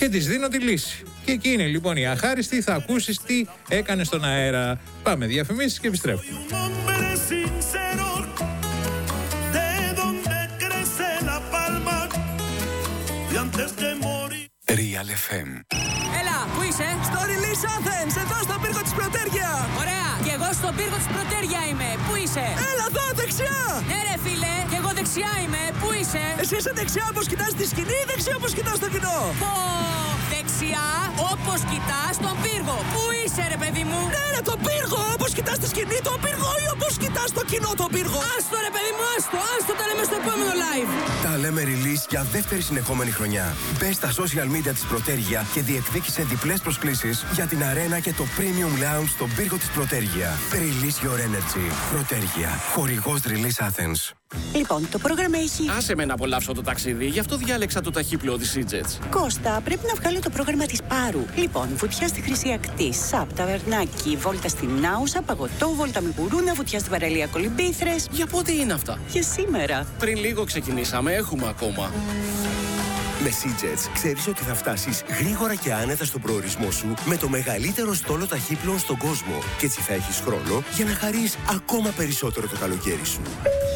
και της δίνω τη λύση. Και εκεί είναι λοιπόν η αχάριστη, θα ακούσεις τι έκανε στον αέρα. Πάμε διαφημίσεις και επιστρέφουμε. Real FM. Έλα, πού είσαι? Στο Release Athens, εδώ στον πύργο της Πρωτέρια. Ωραία, και εγώ στον πύργο της Πρωτέρια είμαι. Πού είσαι? Έλα εδώ, δεξιά. Ναι ρε φίλε, και εγώ δεξιά είμαι. Πού είσαι? Εσύ είσαι δεξιά όπως κοιτάς τη σκηνή ή δεξιά όπως κοιτάς το κοινό? Πω, δεξιά όπως κοιτάς τον πύργο. Πού είσαι ρε παιδί μου? Ναι ρε, τον πύργο, όπως κοιτάς τη σκηνή τον πύργο ή όπως κοιτάς το κοινό τον πύργο? Άστο ρε παιδί μου, άστο τα λέμε στο επόμενο live. Τα λέμε Release για δεύτερη συνεχόμενη χρονιά. Μπες στα social media της Πρωτέρια και διεκδίκησε διπλές προσκλήσεις για την αρένα και το Premium Lounge στον πύργο της Πρωτέρια. Release your energy. Πρωτέρια. Χορηγός Release Athens. Λοιπόν, το πρόγραμμα έχει... Άσε με να απολαύσω το ταξίδι, γι' αυτό διάλεξα το ταχύπλοο της EasyJet. Κώστα, πρέπει να βγάλω το πρόγραμμα της Πάρου. Λοιπόν, βουτιά στη Χρυσή Ακτή, ΣΑΠ, ταβερνάκι, βόλτα στην Άουσα, παγωτό, βόλτα με γουρούνα, βουτιά στην παραλία Κολυμπήθρες. Για πότε είναι αυτά? Για σήμερα. Πριν λίγο ξεκινήσαμε, έχουμε ακόμα. Με EasyJet ξέρεις ότι θα φτάσεις γρήγορα και άνετα στον προορισμό σου με το μεγαλύτερο στόλο ταχύπλοων στον κόσμο. Και έτσι θα έχεις χρόνο για να χαρείς ακόμα περισσότερο το καλοκαίρι σου.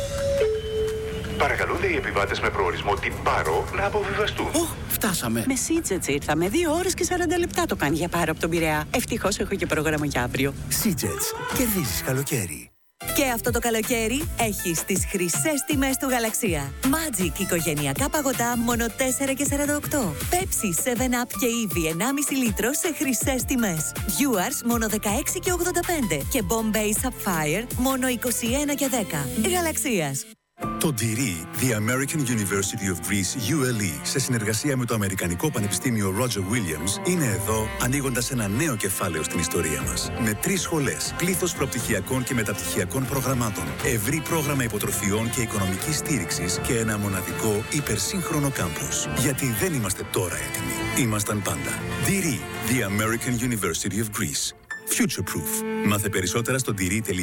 Παρακαλούνται οι επιβάτες με προορισμό την Πάρο να αποβιβαστούν. Φτάσαμε. Με EasyJet ήρθαμε. 2 ώρες και 40 λεπτά το κάνει για Πάρο από τον Πειραιά. Ευτυχώς έχω και πρόγραμμα για αύριο. EasyJet. Κερδίζεις καλοκαίρι. Και αυτό το καλοκαίρι έχεις τις χρυσές τιμές του Γαλαξία. Magic οικογενειακά παγωτά μόνο 4 και 48. Pepsi, 7up και Eevee 1,5 λίτρο σε χρυσές τιμές. Viewers μόνο 16 και 85. Και Bombay Sapphire μόνο 21 και 10. Γαλαξίας. Το DIRI, The American University of Greece, ULE, σε συνεργασία με το Αμερικανικό Πανεπιστήμιο Roger Williams, είναι εδώ ανοίγοντας ένα νέο κεφάλαιο στην ιστορία μας. Με 3 σχολές, πλήθος προπτυχιακών και μεταπτυχιακών προγραμμάτων, ευρύ πρόγραμμα υποτροφιών και οικονομικής στήριξης και ένα μοναδικό υπερσύγχρονο κάμπους. Γιατί δεν είμαστε τώρα έτοιμοι. Ήμασταν πάντα. DIRI, The American University of Greece. Future Proof. Μάθε περισσότερα στο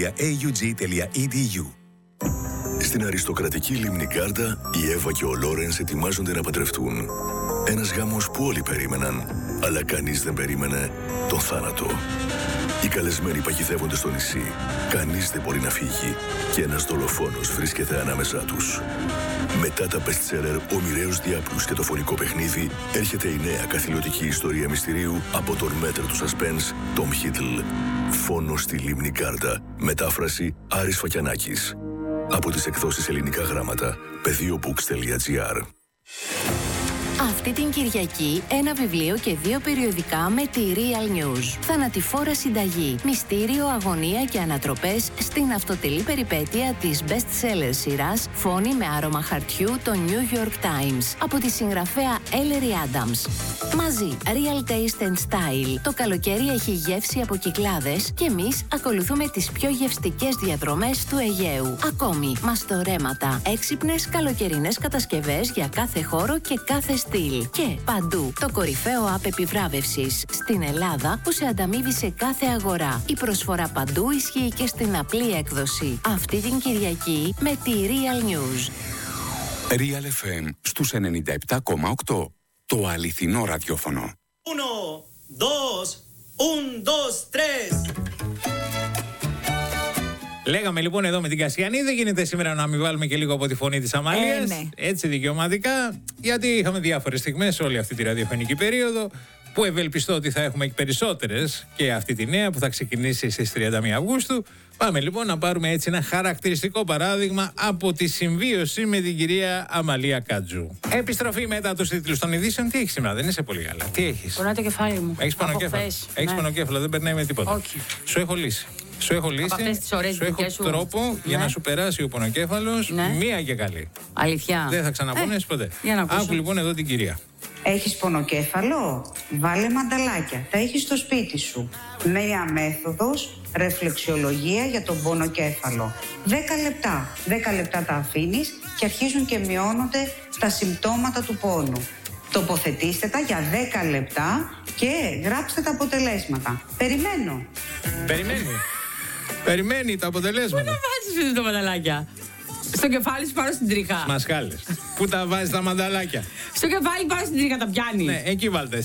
diri.aug.edu. Στην αριστοκρατική Λιμνικάρτα, η Εύα και ο Λόρενς ετοιμάζονται να παντρευτούν. Ένας γάμος που όλοι περίμεναν, αλλά κανείς δεν περίμενε τον θάνατο. Οι καλεσμένοι παγιδεύονται στο νησί. Κανείς δεν μπορεί να φύγει και ένας δολοφόνος βρίσκεται ανάμεσά τους. Μετά τα bestseller «Ο μοιραίος διάπλους» και το φωνικό παιχνίδι, έρχεται η νέα καθηλωτική ιστορία μυστηρίου από τον μέτρο του suspense Tom Hiddle. Φόνος στη Λιμνικάρτα. Μετάφραση Άρης Φακιανάκης. Από τις εκδόσεις Ελληνικά Γράμματα, πεδίobooks.gr. Αυτή την Κυριακή ένα βιβλίο και 2 περιοδικά με τη Real News. Θανατηφόρα συνταγή, μυστήριο, αγωνία και ανατροπές στην αυτοτελή περιπέτεια της best-seller σειράς Φόνη με άρωμα χαρτιού, το New York Times, από τη συγγραφέα Ellery Adams. Μαζί, Real Taste and Style. Το καλοκαίρι έχει γεύση από Κυκλάδες και εμείς ακολουθούμε τις πιο γευστικές διαδρομές του Αιγαίου. Ακόμη, μαστορέματα, έξυπνες καλοκαιρινές κατασκευές για κάθε χώρο και κάθε στυλ. Και παντού το κορυφαίο app επιβράβευσης στην Ελλάδα που σε ανταμείβει σε κάθε αγορά. Η προσφορά παντού ισχύει και στην απλή έκδοση. Αυτή την Κυριακή με τη Real News. Real FM στους 97,8. Το αληθινό ραδιόφωνο. 1, 2, 1, 2, 3. Λέγαμε λοιπόν εδώ με την Κασιανή, δεν γίνεται σήμερα να μην βάλουμε και λίγο από τη φωνή της Αμαλίας. Ναι. Έτσι δικαιωματικά, γιατί είχαμε διάφορες στιγμές όλη αυτή τη ραδιοφωνική περίοδο που ευελπιστώ ότι θα έχουμε και περισσότερες και αυτή τη νέα που θα ξεκινήσει στις 31 Αυγούστου. Πάμε λοιπόν να πάρουμε έτσι ένα χαρακτηριστικό παράδειγμα από τη συμβίωση με την κυρία Αμαλία Κάτζου. Επιστροφή μετά τους τίτλους των ειδήσεων. Τι έχεις σήμερα, δεν είσαι πολύ καλά. Τι έχεις? Πονάει το κεφάλι μου. Έχεις πονοκέφαλο? Έχεις πονοκέφαλο, δεν περνάει με τίποτα. Όχι. Σου έχω λύση. Σου έχω τρόπο για να σου περάσει ο πονοκέφαλος, μία και καλή. Αλήθεια? Δεν θα ξαναπονέσεις ποτέ. Για να ακούσω. Άκου λοιπόν εδώ την κυρία. Έχεις πονοκέφαλο? Βάλε μανταλάκια. Τα έχεις στο σπίτι σου. Νέα μέθοδος, ρεφλεξιολογία για τον πονοκέφαλο. 10 λεπτά. 10 λεπτά τα αφήνεις και αρχίζουν και μειώνονται τα συμπτώματα του πόνου. Τοποθετήστε τα για 10 λεπτά και γράψτε τα αποτελέσματα. Περιμένω. Περιμένει τα αποτελέσματα. Πού τα βάζεις τα μανταλάκια? Στο κεφάλι σου πάνω στην τρίχα. Μασχάλες. Πού τα βάζεις τα μανταλάκια? Στο κεφάλι πάνω στην τρίχα τα πιάνεις. Ναι, εκεί βάλτε.